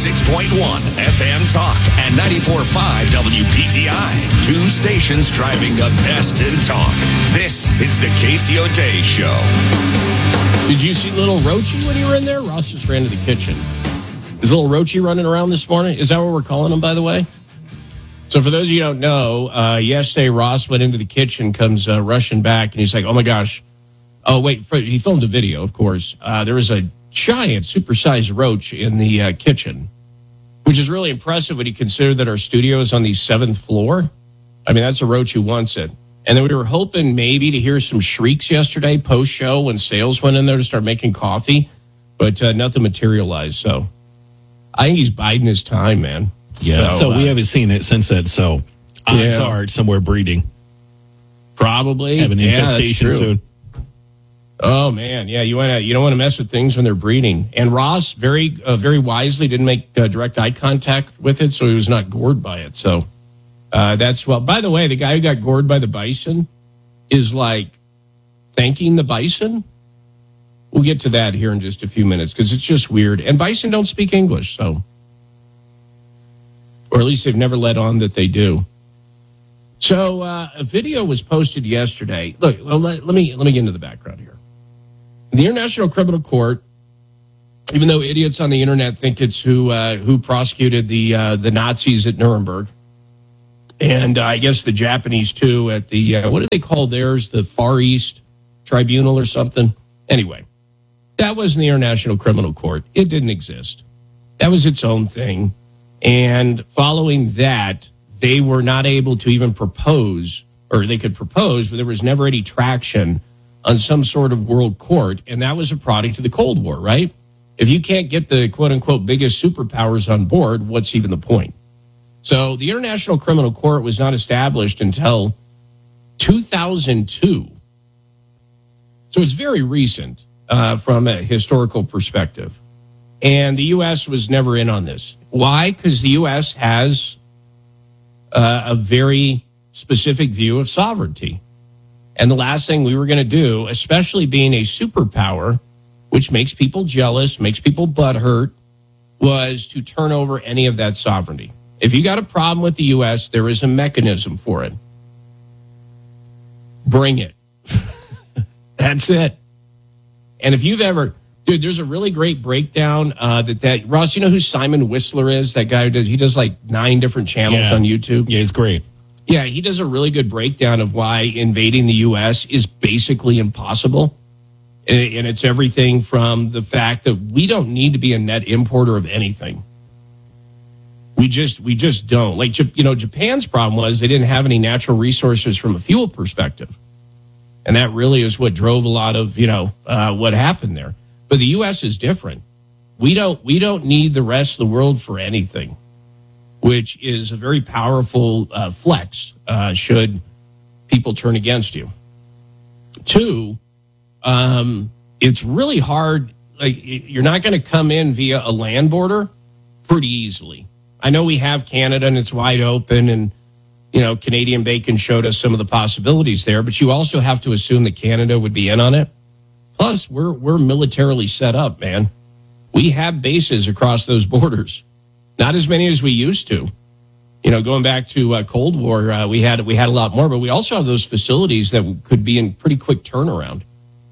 106.1 FM Talk and 94.5 WPTI. Two stations driving the best in talk. This is the Casey O'Day Show. Did you see little Roachy when you were in there? Ross just ran to the kitchen. Is little Roachy running around this morning? Is that what we're calling him, by the way? So for those of you who don't know, yesterday Ross went into the kitchen, comes rushing back, and he's like, oh my gosh. Oh, wait, he filmed a video, of course. There was a giant, supersized roach in the kitchen, which is really impressive when you consider that our studio is on the 7th floor. I mean, that's a roach who wants it. And then we were hoping maybe to hear some shrieks yesterday post-show when sales went in there to start making coffee, but nothing materialized. So I think he's biding his time, man. Yeah, so we haven't seen it since then, so odds are it's somewhere breeding. Probably. Have an infestation soon. Oh, man. Yeah, you don't want to mess with things when they're breeding. And Ross very wisely didn't make direct eye contact with it, so he was not gored by it. So that's, well, by the way, the guy who got gored by the bison is like thanking the bison. We'll get to that here in just a few minutes because it's just weird. And bison don't speak English, so. Or at least they've never let on that they do. So a video was posted yesterday. Look, well, let me get into the background here. The International Criminal Court, even though idiots on the internet think it's who prosecuted the Nazis at Nuremberg, and I guess the Japanese too at the what do they call theirs? The Far East Tribunal or something. Anyway, that wasn't the International Criminal Court. It didn't exist. That was its own thing. And following that, they were not able to even propose, or they could propose, but there was never any traction on some sort of world court. And that was a product of the Cold War, right? If you can't get the quote unquote biggest superpowers on board, what's even the point? So the International Criminal Court was not established until 2002. So it's very recent from a historical perspective. And the U.S. was never in on this. Why? Because the U.S. has a very specific view of sovereignty. And the last thing we were going to do, especially being a superpower, which makes people jealous, makes people butthurt, was to turn over any of that sovereignty. If you got a problem with the U.S., there is a mechanism for it. Bring it. That's it. And if you've ever... Dude, there's a really great breakdown that Ross, you know who Simon Whistler is? That guy who does like 9 different channels on YouTube. Yeah, it's great. Yeah, he does a really good breakdown of why invading the U.S. is basically impossible. And it's everything from the fact that we don't need to be a net importer of anything. We just don't. Like, you know, Japan's problem was they didn't have any natural resources from a fuel perspective. And that really is what drove a lot of, what happened there. But the U.S. is different. We don't need the rest of the world for anything, which is a very powerful flex should people turn against you. 2, it's really hard. Like, you're not going to come in via a land border pretty easily. I know we have Canada and it's wide open, and Canadian Bacon showed us some of the possibilities there, but you also have to assume that Canada would be in on it. Plus, we're militarily set up, man. We have bases across those borders. Not as many as we used to. Going back to Cold War, we had a lot more, but we also have those facilities that could be in pretty quick turnaround.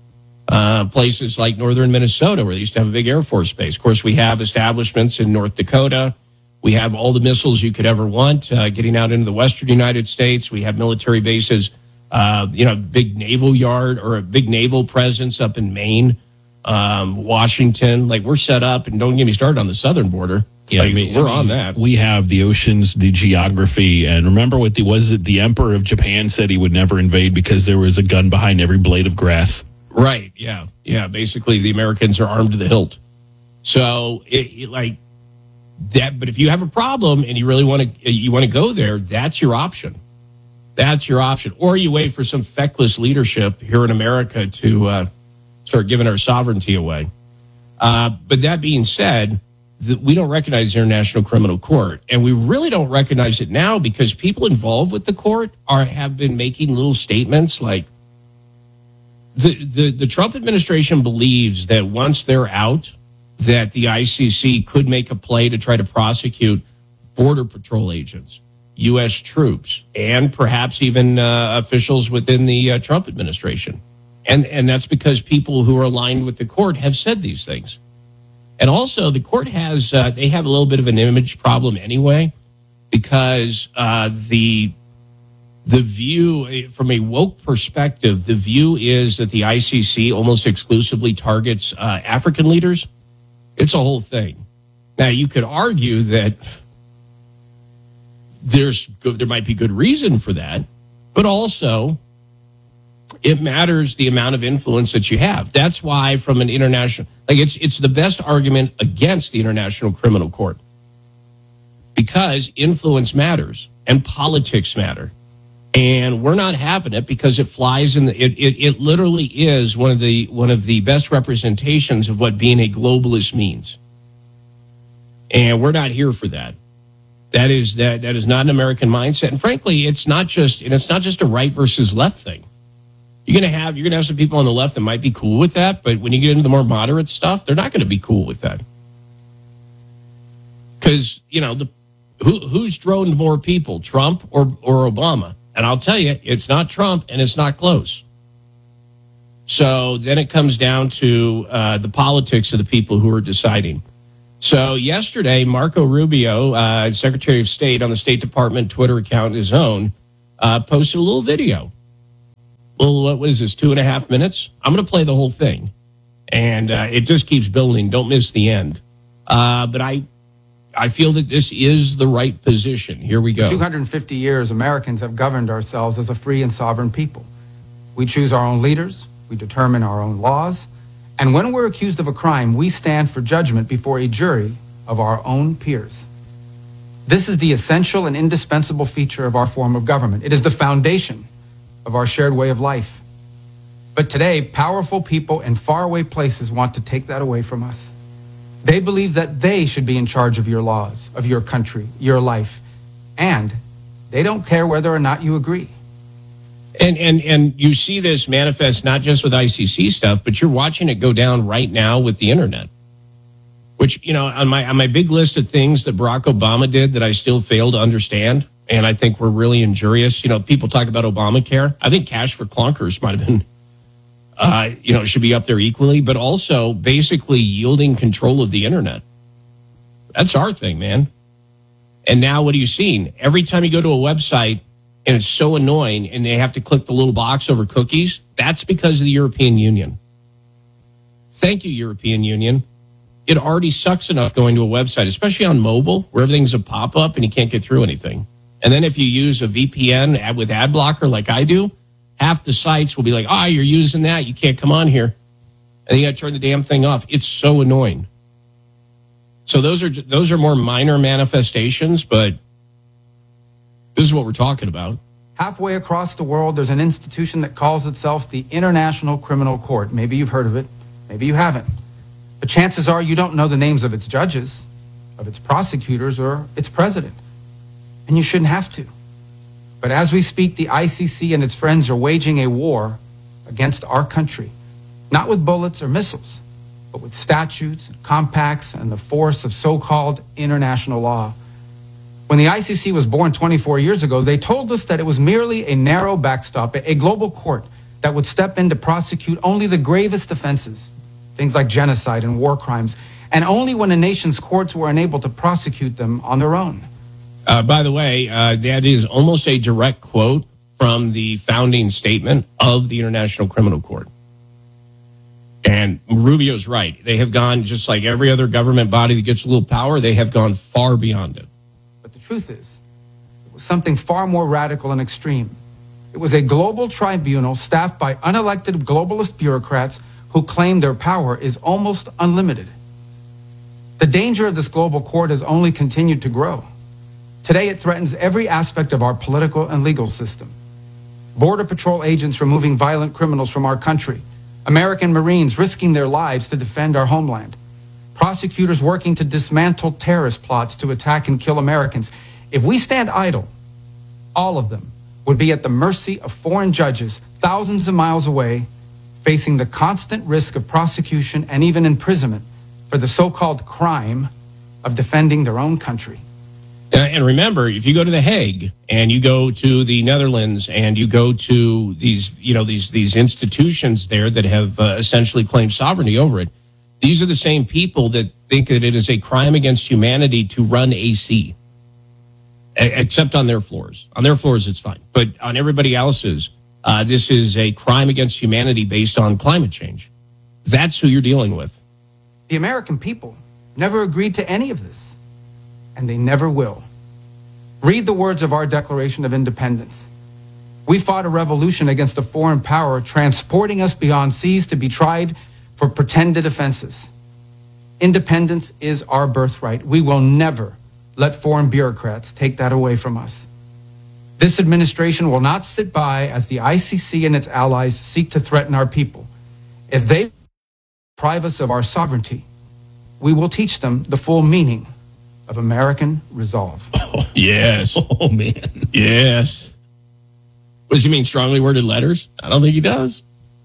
Places like northern Minnesota, where they used to have a big Air Force base. Of course, we have establishments in North Dakota. We have all the missiles you could ever want getting out into the western United States. We have military bases. Big naval yard or a big naval presence up in Maine, Washington. Like, we're set up, and don't get me started on the southern border. Yeah, we're on that. We have the oceans, the geography, and remember what the Emperor of Japan said he would never invade because there was a gun behind every blade of grass. Right. Yeah. Yeah. Basically, the Americans are armed to the hilt. So like that. But if you have a problem and you really want to go there, that's your option. That's your option. Or you wait for some feckless leadership here in America to start giving our sovereignty away. But that being said, we don't recognize the International Criminal Court. And we really don't recognize it now because people involved with the court have been making little statements like the Trump administration believes that once they're out, that the ICC could make a play to try to prosecute Border Patrol agents, U.S. troops, and perhaps even officials within the Trump administration. And that's because people who are aligned with the court have said these things. And also, the court has, they have a little bit of an image problem anyway, because the view, from a woke perspective, the view is that the ICC almost exclusively targets African leaders. It's a whole thing. Now, you could argue that there might be good reason for that, but also it matters the amount of influence that you have. That's why from an international, like it's the best argument against the International Criminal Court, because influence matters and politics matter. And we're not having it because it flies in it literally is one of the best representations of what being a globalist means. And we're not here for that. That is not an American mindset. And frankly, it's not just a right versus left thing. You're gonna have some people on the left that might be cool with that, but when you get into the more moderate stuff, they're not gonna be cool with that. Because, who's droned more people, Trump or Obama? And I'll tell you, it's not Trump and it's not close. So then it comes down to the politics of the people who are deciding. So yesterday, Marco Rubio, Secretary of State, on the State Department Twitter account, his own, posted a little video. What is this, 2.5 minutes? I'm going to play the whole thing. And it just keeps building. Don't miss the end. But I feel that this is the right position. Here we go. For 250 years, Americans have governed ourselves as a free and sovereign people. We choose our own leaders. We determine our own laws. And when we're accused of a crime, we stand for judgment before a jury of our own peers. This is the essential and indispensable feature of our form of government. It is the foundation of our shared way of life. But today, powerful people in faraway places want to take that away from us. They believe that they should be in charge of your laws, of your country, your life, and they don't care whether or not you agree. And you see this manifest not just with ICC stuff, but you're watching it go down right now with the internet. Which, on my big list of things that Barack Obama did that I still fail to understand, and I think were really injurious. People talk about Obamacare. I think cash for clunkers might have been, should be up there equally, but also basically yielding control of the internet. That's our thing, man. And now what are you seeing? Every time you go to a website and it's so annoying and they have to click the little box over cookies, that's because of the European Union. Thank you, European Union. It already sucks enough going to a website, especially on mobile, where everything's a pop-up and you can't get through anything. And then if you use a VPN with ad blocker like I do, half the sites will be like, you're using that, you can't come on here. And you got to turn the damn thing off. It's so annoying. So those are more minor manifestations, but this is what we're talking about. Halfway across the world, there's an institution that calls itself the International Criminal Court. Maybe you've heard of it. Maybe you haven't. But chances are you don't know the names of its judges, of its prosecutors, or its president. And you shouldn't have to. But as we speak, the ICC and its friends are waging a war against our country, not with bullets or missiles, but with statutes, and compacts, and the force of so-called international law. When the ICC was born 24 years ago, they told us that it was merely a narrow backstop, a global court that would step in to prosecute only the gravest offenses, things like genocide and war crimes, and only when a nation's courts were unable to prosecute them on their own. By the way, that is almost a direct quote from the founding statement of the International Criminal Court. And Rubio's right. They have gone, just like every other government body that gets a little power, they have gone far beyond it. But the truth is, it was something far more radical and extreme. It was a global tribunal staffed by unelected globalist bureaucrats who claim their power is almost unlimited. The danger of this global court has only continued to grow. Today, it threatens every aspect of our political and legal system. Border Patrol agents removing violent criminals from our country. American Marines risking their lives to defend our homeland. Prosecutors working to dismantle terrorist plots to attack and kill Americans. If we stand idle, all of them would be at the mercy of foreign judges thousands of miles away, facing the constant risk of prosecution and even imprisonment for the so-called crime of defending their own country. And remember, if you go to The Hague and you go to the Netherlands and you go to these institutions there that have essentially claimed sovereignty over it, these are the same people that think that it is a crime against humanity to run AC, except on their floors. On their floors, it's fine. But on everybody else's, this is a crime against humanity based on climate change. That's who you're dealing with. The American people never agreed to any of this, and they never will. Read the words of our Declaration of Independence. We fought a revolution against a foreign power, transporting us beyond seas to be tried for pretended offenses. Independence is our birthright. We will never let foreign bureaucrats take that away from us. This administration will not sit by as the ICC and its allies seek to threaten our people. If they deprive us of our sovereignty, we will teach them the full meaning of American resolve. Oh, yes. Oh, man. Yes. What does he mean, strongly worded letters? I don't think he does.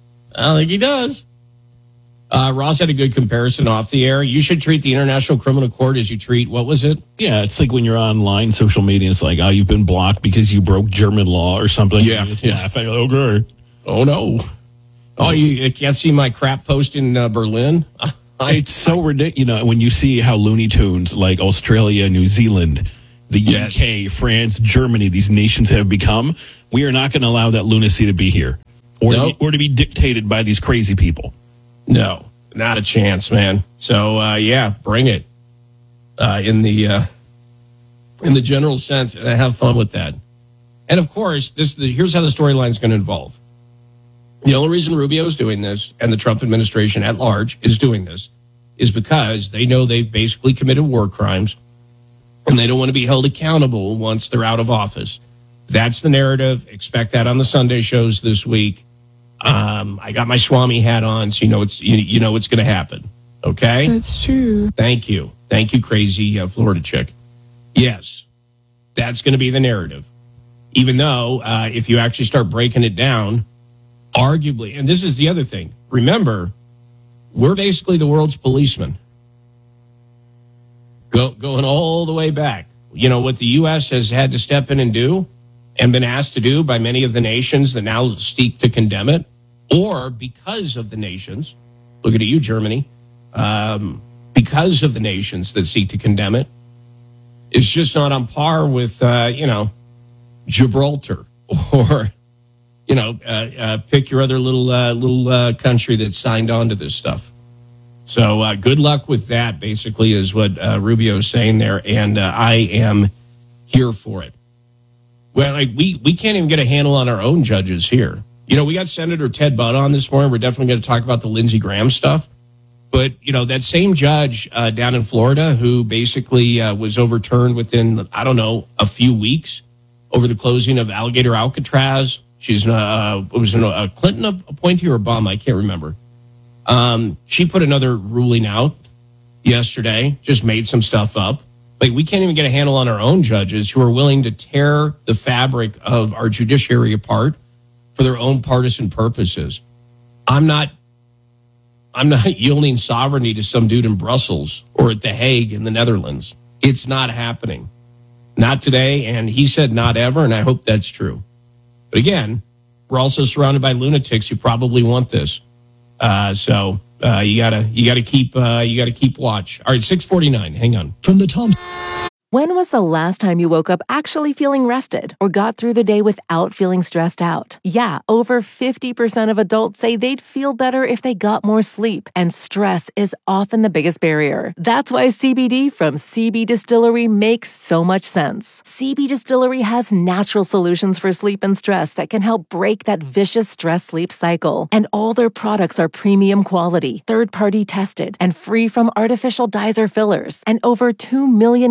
Ross had a good comparison off the air. You should treat the International Criminal Court as you treat, what was it? Yeah, it's like when you're online, social media, it's like, oh, you've been blocked because you broke German law or something. Yeah. Okay. Oh, no. Oh, you can't see my crap post in Berlin? It's so ridiculous. When you see how Looney Tunes, like Australia, New Zealand, the UK, France, Germany, these nations have become, we are not going to allow that lunacy to be here or to be dictated by these crazy people. No, not a chance, man. So, bring it in the general sense, and have fun with that. And, of course, here's how the storyline is going to evolve. The only reason Rubio is doing this, and the Trump administration at large is doing this, is because they know they've basically committed war crimes, and they don't want to be held accountable once they're out of office. That's the narrative. Expect that on the Sunday shows this week. I got my Swami hat on, so you know it's going to happen. Okay? That's true. Thank you, crazy Florida chick. Yes, that's going to be the narrative. Even though, if you actually start breaking it down, arguably, and this is the other thing, remember, we're basically the world's policemen. Going all the way back. You know, what the U.S. has had to step in and do, and been asked to do by many of the nations that now seek to condemn it, or because of the nations, look at you, Germany, because of the nations that seek to condemn it, it's just not on par with, Gibraltar or, pick your other little country that signed on to this stuff. So good luck with that, basically, is what Rubio is saying there, and I am here for it. Well, we can't even get a handle on our own judges here. We got Senator Ted Budd on this morning. We're definitely going to talk about the Lindsey Graham stuff. But, that same judge down in Florida who basically was overturned within, a few weeks over the closing of Alligator Alcatraz. She's was a Clinton appointee or Obama? I can't remember. She put another ruling out yesterday, just made some stuff up. Like, we can't even get a handle on our own judges who are willing to tear the fabric of our judiciary apart for their own partisan purposes. I'm not yielding sovereignty to some dude in Brussels or at The Hague in the Netherlands. It's not happening. Not today, and he said not ever, and I hope that's true. But again, we're also surrounded by lunatics who probably want this. So you gotta keep watch. All right, 6:49. Hang on. From the Tom. When was the last time you woke up actually feeling rested or got through the day without feeling stressed out? Yeah, over 50% of adults say they'd feel better if they got more sleep, and stress is often the biggest barrier. That's why CBD from CB Distillery makes so much sense. CB Distillery has natural solutions for sleep and stress that can help break that vicious stress-sleep cycle. And all their products are premium quality, third-party tested, and free from artificial dyes or fillers. And over 2 million customers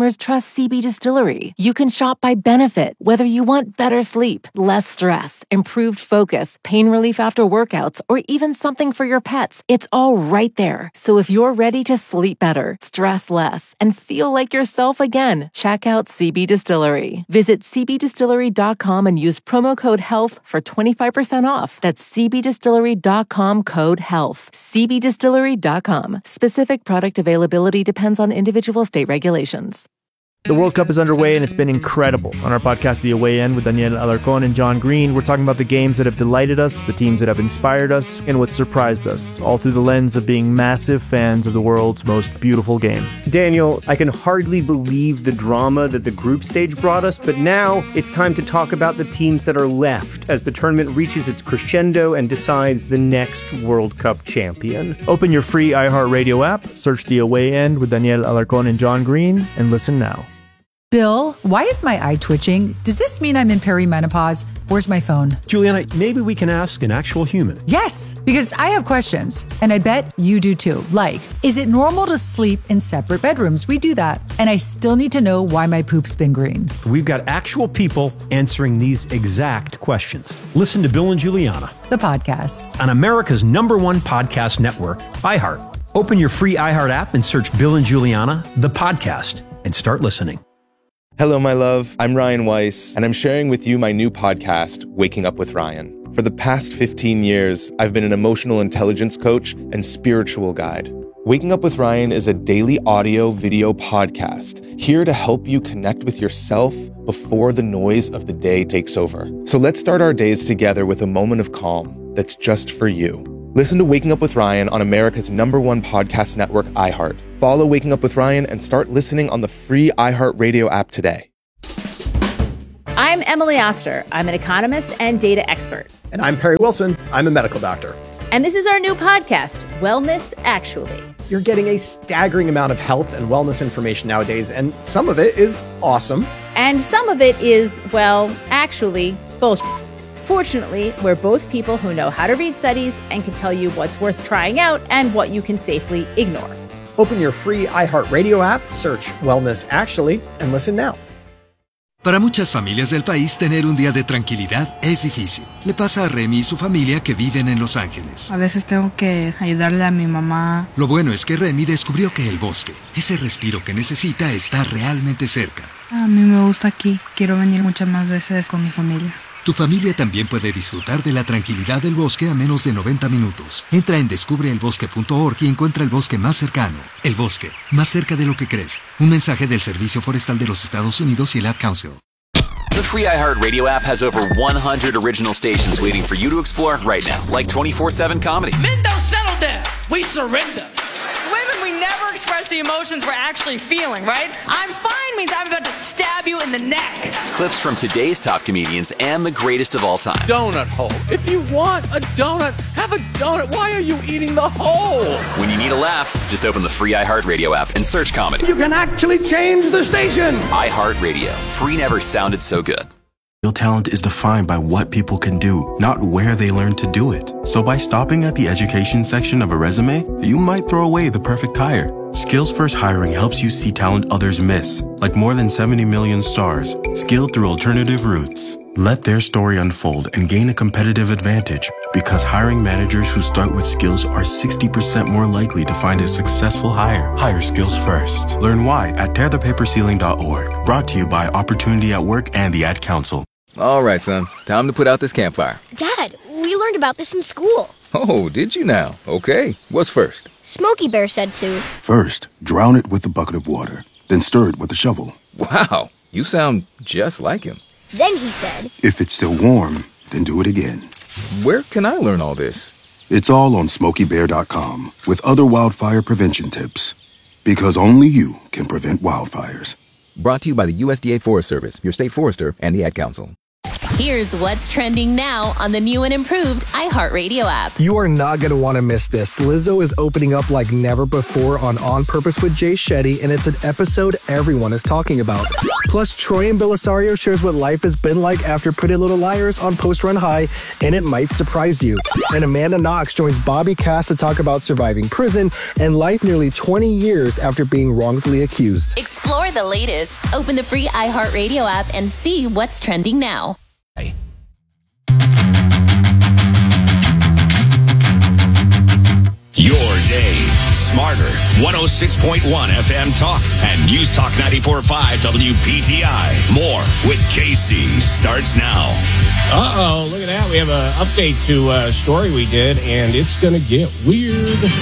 customers trust CB Distillery. You can shop by benefit, whether you want better sleep, less stress, improved focus, pain relief after workouts, or even something for your pets. It's all right there. So if you're ready to sleep better, stress less, and feel like yourself again, check out CB Distillery. Visit cbdistillery.com and use promo code HEALTH for 25% off. That's cbdistillery.com, code HEALTH. cbdistillery.com. Specific product availability depends on individual state regulations. The World Cup is underway, and it's been incredible. On our podcast, The Away End, with Daniel Alarcón and John Green, we're talking about the games that have delighted us, the teams that have inspired us, and what surprised us, all through the lens of being massive fans of the world's most beautiful game. Daniel, I can hardly believe the drama that the group stage brought us, but now it's time to talk about the teams that are left as the tournament reaches its crescendo and decides the next World Cup champion. Open your free iHeartRadio app, search The Away End with Daniel Alarcón and John Green, and listen now. Bill, why is my eye twitching? Does this mean I'm in perimenopause? Where's my phone? Juliana, maybe we can ask an actual human. Yes, because I have questions, and I bet you do too. Like, is it normal to sleep in separate bedrooms? We do that. And I still need to know why my poop's been green. We've got actual people answering these exact questions. Listen to Bill and Juliana, The podcast. on America's #1 podcast network, iHeart. Open your free iHeart app and search Bill and Juliana, the podcast, and start listening. Hello, my love. I'm Ryan Weiss, and I'm sharing with you my new podcast, Waking Up with Ryan. For the past 15 years, I've been an emotional intelligence coach and spiritual guide. Waking Up with Ryan is a daily audio video podcast here to help you connect with yourself before the noise of the day takes over. So let's start our days together with a moment of calm that's just for you. Listen to Waking Up with Ryan on America's #1 podcast network, iHeart. Follow Waking Up with Ryan and start listening on the free iHeartRadio app today. I'm Emily Oster. I'm an economist and data expert. And I'm Perry Wilson. I'm a medical doctor. And this is our new podcast, Wellness Actually. You're getting a staggering amount of health and wellness information nowadays, and some of it is awesome. And some of it is, well, actually, bullshit. Fortunately, we're both people who know how to read studies and can tell you what's worth trying out and what you can safely ignore. Open your free iHeartRadio app, search Wellness Actually, and listen now. Para muchas familias del país, tener un día de tranquilidad es difícil. Le pasa a Remy y su familia que viven en Los Ángeles. A veces tengo que ayudarle a mi mamá. Lo bueno es que Remy descubrió que el bosque, ese respiro que necesita, está realmente cerca. A mí me gusta aquí. Quiero venir muchas más veces con mi familia. Tu familia también puede disfrutar de la tranquilidad del bosque a menos de 90 minutos. Entra en descubreelbosque.org y encuentra el bosque más cercano. El bosque, más cerca de lo que crees. Un mensaje del Servicio Forestal de los Estados Unidos y el Ad Council. The free iHeartRadio app has over 100 original stations waiting for you to explore right now, like 24/7 comedy. Men don't settle down. We surrender. Women, we never express the emotions we're actually feeling, right? I'm fine means I'm about to stab you in the neck. Clips from today's top comedians and the greatest of all time. Donut hole. If you want a donut, have a donut. Why are you eating the hole? When you need a laugh, just open the free iHeartRadio app and search comedy. You can actually change the station. iHeartRadio. Free never sounded so good. Real talent is defined by what people can do, not where they learn to do it. So by stopping at the education section of a resume, you might throw away the perfect hire. Skills First Hiring helps you see talent others miss, like more than 70 million stars, skilled through alternative routes. Let their story unfold and gain a competitive advantage, because hiring managers who start with skills are 60% more likely to find a successful hire. Hire skills first. Learn why at tearthepaperceiling.org. Brought to you by Opportunity at Work and the Ad Council. All right, son. Time to put out this campfire. Dad, we learned about this in school. Oh, did you now? Okay. What's first? Smokey Bear said to. First, drown it with a bucket of water, then stir it with a shovel. Wow, you sound just like him. Then he said, if it's still warm, then do it again. Where can I learn all this? It's all on SmokeyBear.com with other wildfire prevention tips. Because only you can prevent wildfires. Brought to you by the USDA Forest Service, your state forester, and the Ad Council. Here's what's trending now on the new and improved iHeartRadio app. You are not going to want to miss this. Lizzo is opening up like never before on Purpose with Jay Shetty, and it's an episode everyone is talking about. Plus, Troy and Belisario shares what life has been like after Pretty Little Liars on Post Run High, and it might surprise you. And Amanda Knox joins Bobby Cass to talk about surviving prison and life nearly 20 years after being wrongfully accused. Explore the latest. Open the free iHeartRadio app and see what's trending now. Your day smarter. 106.1 FM Talk and News Talk 94.5 WPTI. More with Casey starts now. Uh-oh, look at that. We have an update to a story we did, and it's going to get weird.